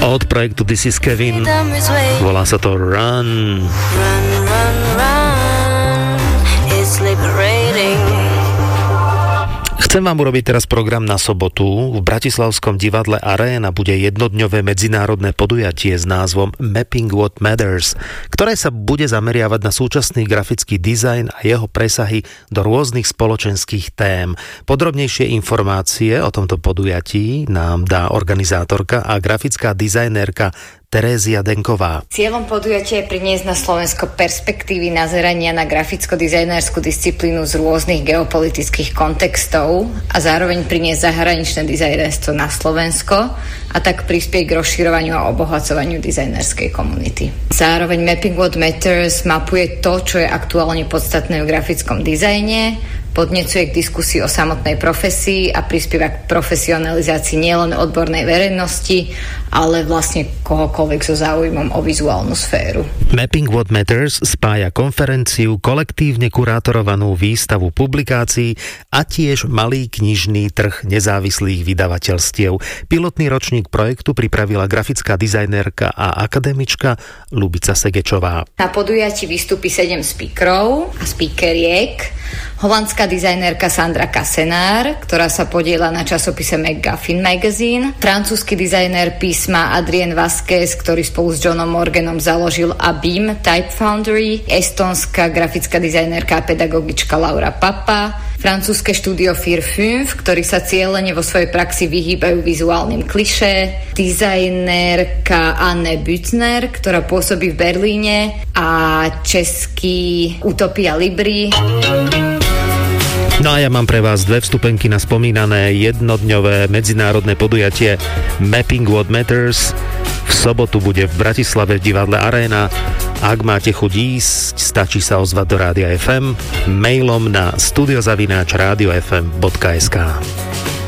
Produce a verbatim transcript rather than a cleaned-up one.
od projektu This is Kevin. Volá sa to Run. Run, run, run. It's liberating. Chcem vám urobiť teraz program na sobotu. V bratislavskom divadle Aréna bude jednodňové medzinárodné podujatie s názvom Mapping What Matters, ktoré sa bude zameriavať na súčasný grafický dizajn a jeho presahy do rôznych spoločenských tém. Podrobnejšie informácie o tomto podujatí nám dá organizátorka a grafická dizajnérka Terézia Denková. Cieľom podujatia je priniesť na Slovensko perspektívy nazerania na graficko-dizajnérskú disciplínu z rôznych geopolitických kontextov a zároveň priniesť zahraničné dizajnérstvo na Slovensko a tak prispieť k rozširovaniu a obohacovaniu dizajnérskej komunity. Zároveň Mapping What Matters mapuje to, čo je aktuálne podstatné v grafickom dizajne, podnecuje k diskusii o samotnej profesii a prispieva k profesionalizácii nielen odbornej verejnosti, ale vlastne kohokoľvek so záujmom o vizuálnu sféru. Mapping What Matters spája konferenciu, kolektívne kurátorovanú výstavu publikácií a tiež malý knižný trh nezávislých vydavateľstiev. Pilotný ročník projektu pripravila grafická dizajnérka a akademička Ľubica Segečová. Na podujatí vystúpi sedem speakerov a speakeriek. Holandská dizajnérka Sandra Kassenár, ktorá sa podieľa na časopise McGuffin Magazine, francúzsky dizajnér písma Adrien Vasquez, ktorý spolu s Johnom Morganom založil A B I M Type Foundry, estónska grafická dizajnérka a pedagogička Laura Papa, francúzske štúdio Fear päť, ktorí sa cieľene vo svojej praxi vyhýbajú vizuálnym klišé, dizajnérka Anne Bützner, ktorá pôsobí v Berlíne, a český Utopia Libri. No a ja mám pre vás dve vstupenky na spomínané jednodňové medzinárodné podujatie Mapping What Matters. V sobotu bude v Bratislave v divadle Aréna. Ak máte chuť ísť, stačí sa ozvať do Rádia ef em mailom na studiozavináč rádio ef em bodka es ká.